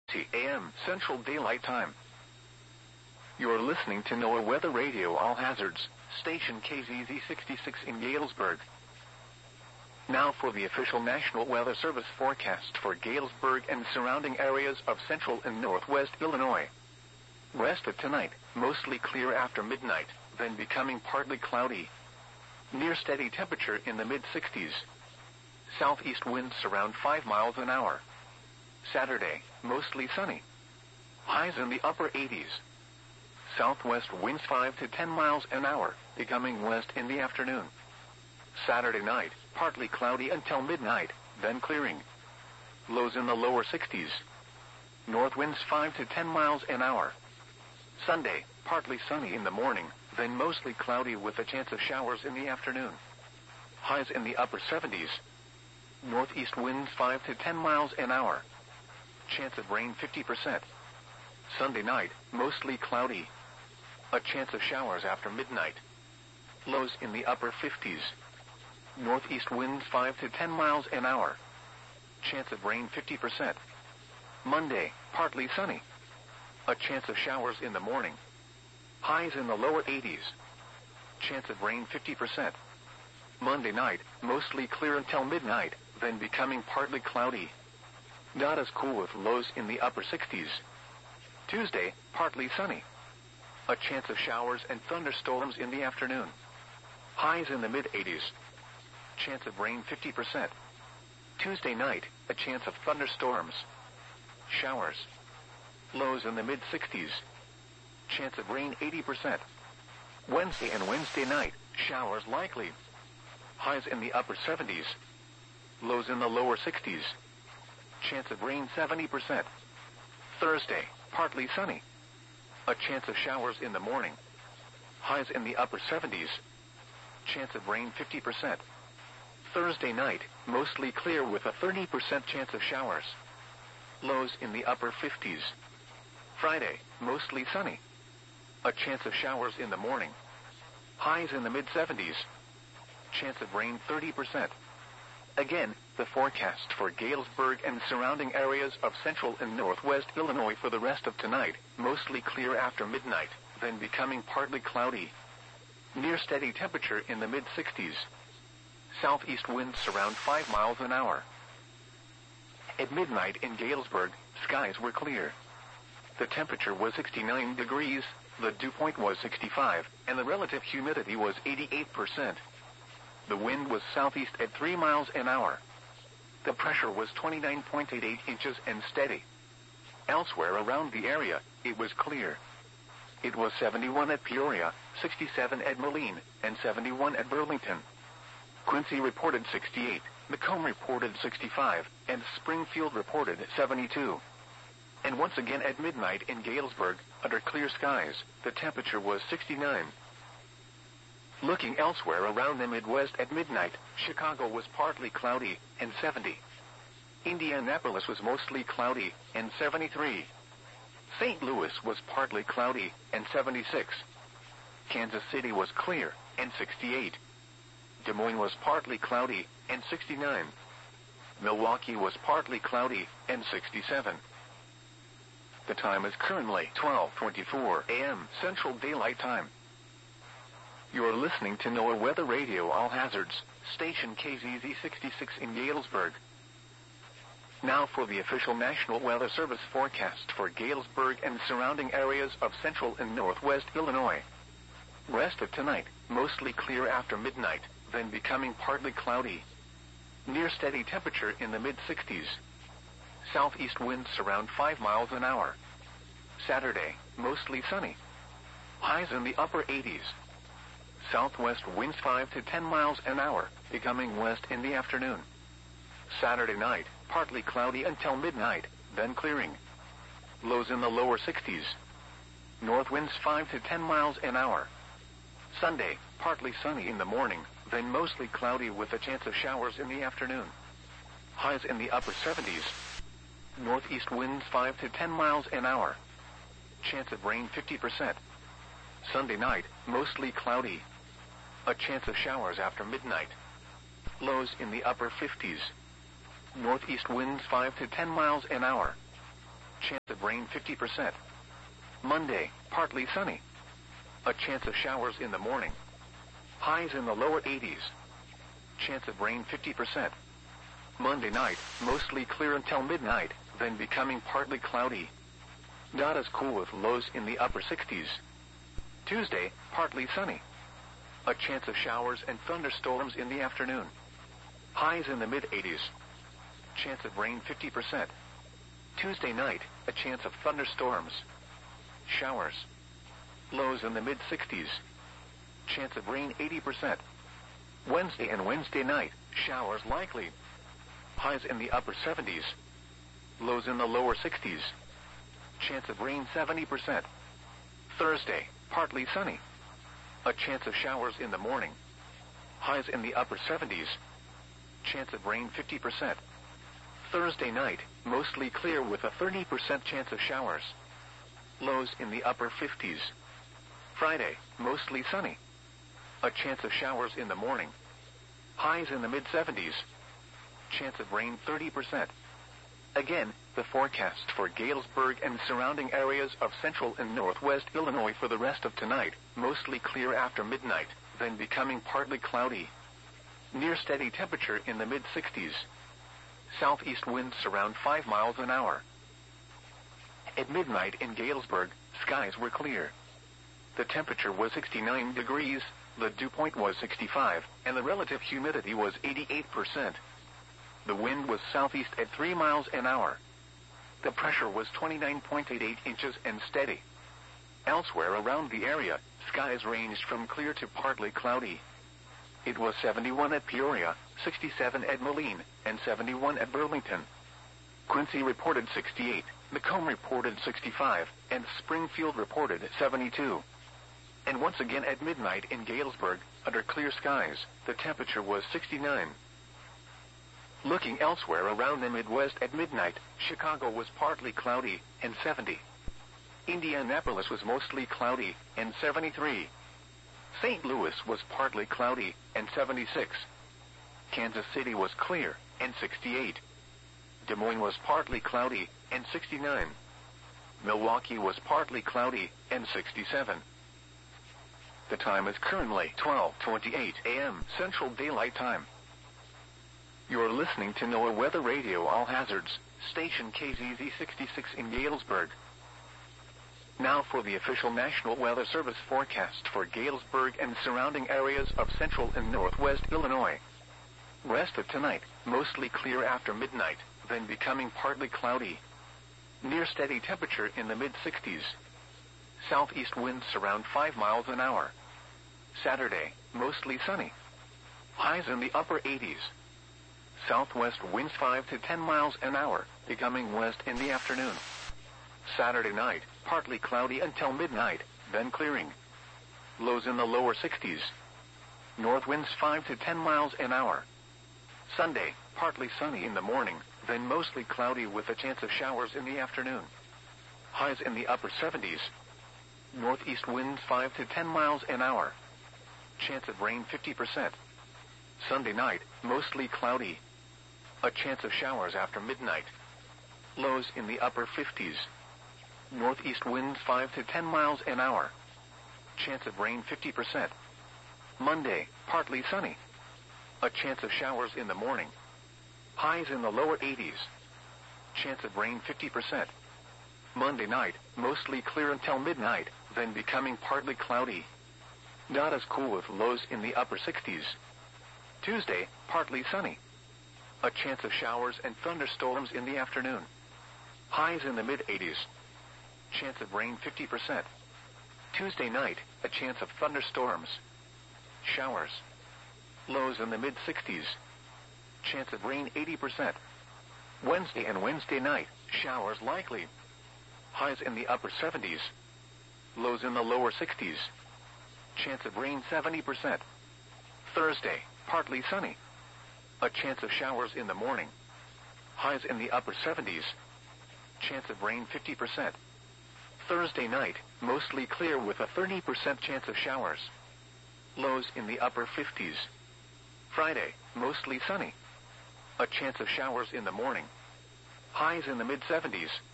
a.m. Central Daylight Time. You're listening to NOAA Weather Radio All Hazards, station KZZ 66 in Galesburg. Now for the official National Weather Service forecast for Galesburg and surrounding areas of central and northwest Illinois. Rest of tonight, mostly clear after midnight, then becoming partly cloudy. Near steady temperature in the mid-60s. Southeast winds around 5 miles an hour. Saturday, mostly sunny. Highs in the upper 80s. Southwest winds 5 to 10 miles an hour, becoming west in the afternoon. Saturday night, partly cloudy until midnight, then clearing. Lows in the lower 60s. North winds 5 to 10 miles an hour. Sunday, partly sunny in the morning, then mostly cloudy with a chance of showers in the afternoon. Highs in the upper 70s. Northeast winds 5 to 10 miles an hour. Chance of rain 50%. Sunday night, mostly cloudy. A chance of showers after midnight. Lows in the upper 50s. Northeast winds 5 to 10 miles an hour. Chance of rain 50%. Monday, partly sunny. A chance of showers in the morning. Highs in the lower 80s. Chance of rain 50%. Monday night, mostly clear until midnight, then becoming partly cloudy. Not as cool with lows in the upper 60s. Tuesday, partly sunny. A chance of showers and thunderstorms in the afternoon. Highs in the mid-80s. Chance of rain 50%. Tuesday night, a chance of thunderstorms. Showers. Lows in the mid-60s. Chance of rain 80%. Wednesday and Wednesday night, showers likely. Highs in the upper 70s. Lows in the lower 60s. Chance of rain 70%. Thursday, partly sunny. A chance of showers in the morning. Highs in the upper 70s. Chance of rain 50%. Thursday night, mostly clear with a 30% chance of showers. Lows in the upper 50s. Friday, mostly sunny. A chance of showers in the morning. Highs in the mid-70s. Chance of rain 30%. Again, the forecast for Galesburg and surrounding areas of central and northwest Illinois for the rest of tonight, mostly clear after midnight, then becoming partly cloudy. Near steady temperature in the mid-60s. Southeast winds around 5 miles an hour. At midnight in Galesburg, skies were clear. The temperature was 69 degrees, the dew point was 65, and the relative humidity was 88%. The wind was southeast at 3 miles an hour. The pressure was 29.88 inches and steady. Elsewhere around the area, it was clear. It was 71 at Peoria, 67 at Moline, and 71 at Burlington. Quincy reported 68, Macomb reported 65, and Springfield reported 72. And once again at midnight in Galesburg, under clear skies, the temperature was 69. Looking elsewhere around the Midwest at midnight, Chicago was partly cloudy, and 70. Indianapolis was mostly cloudy, and 73. St. Louis was partly cloudy, and 76. Kansas City was clear, and 68. Des Moines was partly cloudy, and 69. Milwaukee was partly cloudy, and 67. The time is currently 12:24 a.m. Central Daylight Time. You're listening to NOAA Weather Radio All Hazards, station KZZ 66 in Galesburg. Now for the official National Weather Service forecast for Galesburg and surrounding areas of central and northwest Illinois. Rest of tonight, mostly clear after midnight, then becoming partly cloudy. Near steady temperature in the mid-60s. Southeast winds around 5 miles an hour. Saturday, mostly sunny. Highs in the upper 80s. Southwest winds 5 to 10 miles an hour, becoming west in the afternoon. Saturday night, partly cloudy until midnight, then clearing. Lows in the lower 60s. North winds 5 to 10 miles an hour. Sunday, partly sunny in the morning, then mostly cloudy with a chance of showers in the afternoon. Highs in the upper 70s. Northeast winds 5 to 10 miles an hour. Chance of rain 50%. Sunday night, mostly cloudy. A chance of showers after midnight. Lows in the upper 50s. Northeast winds 5 to 10 miles an hour. chance of rain 50%. Monday, partly sunny. A chance of showers in the morning. Highs in the lower 80s. Chance of rain 50%. Monday night, mostly clear until midnight, then becoming partly cloudy. Not as cool with lows in the upper 60s. Tuesday, partly sunny. A chance of showers and thunderstorms in the afternoon. Highs in the mid-80s. Chance of rain 50%. Tuesday night, a chance of thunderstorms. Showers. Lows in the mid-60s. Chance of rain 80%. Wednesday and Wednesday night, showers likely. Highs in the upper 70s. Lows in the lower 60s. Chance of rain 70%. Thursday, partly sunny. A chance of showers in the morning. Highs in the upper 70s. Chance of rain 50%. Thursday night, mostly clear with a 30% chance of showers. Lows in the upper 50s. Friday, mostly sunny. A chance of showers in the morning. Highs in the mid-70s. Chance of rain 30%. Again, the forecast for Galesburg and surrounding areas of central and northwest Illinois for the rest of tonight, mostly clear after midnight, then becoming partly cloudy. Near steady temperature in the mid-60s. Southeast winds around 5 miles an hour. At midnight in Galesburg, skies were clear. The temperature was 69 degrees, the dew point was 65, and the relative humidity was 88%. The wind was southeast at 3 miles an hour. The pressure was 29.88 inches and steady. Elsewhere around the area, skies ranged from clear to partly cloudy. It was 71 at Peoria, 67 at Moline, and 71 at Burlington. Quincy reported 68, Macomb reported 65, and Springfield reported 72. And once again at midnight in Galesburg, under clear skies, the temperature was 69. Looking elsewhere around the Midwest at midnight, Chicago was partly cloudy, and 70. Indianapolis was mostly cloudy, and 73. St. Louis was partly cloudy, and 76. Kansas City was clear, and 68. Des Moines was partly cloudy, and 69. Milwaukee was partly cloudy, and 67. The time is currently 12:28 a.m. Central Daylight Time. You're listening to NOAA Weather Radio All Hazards, station KZZ 66 in Galesburg. Now for the official National Weather Service forecast for Galesburg and surrounding areas of central and northwest Illinois. Rest of tonight, mostly clear after midnight, then becoming partly cloudy. Near steady temperature in the mid-60s. Southeast winds around 5 miles an hour. Saturday, mostly sunny. Highs in the upper 80s. Southwest winds 5 to 10 miles an hour, becoming west in the afternoon. Saturday night, partly cloudy until midnight, then clearing. Lows in the lower 60s. North winds 5 to 10 miles an hour. Sunday, partly sunny in the morning, then mostly cloudy with a chance of showers in the afternoon. Highs in the upper 70s. Northeast winds 5 to 10 miles an hour. Chance of rain 50%. Sunday night, mostly cloudy. A chance of showers after midnight. Lows in the upper 50s. Northeast winds 5 to 10 miles an hour. Chance of rain 50%. Monday, partly sunny. A chance of showers in the morning. Highs in the lower 80s. Chance of rain 50%. Monday night, mostly clear until midnight, then becoming partly cloudy. Not as cool with lows in the upper 60s. Tuesday, partly sunny. A chance of showers and thunderstorms in the afternoon. Highs in the mid-80s. Chance of rain 50%. Tuesday night, a chance of thunderstorms. Showers. Lows in the mid-60s. Chance of rain 80%. Wednesday and Wednesday night, showers likely. Highs in the upper 70s. Lows in the lower 60s. Chance of rain 70%. Thursday, partly sunny. A chance of showers in the morning. Highs in the upper 70s. Chance of rain 50%. Thursday night, mostly clear with a 30% chance of showers. Lows in the upper 50s. Friday, mostly sunny. A chance of showers in the morning. Highs in the mid-70s.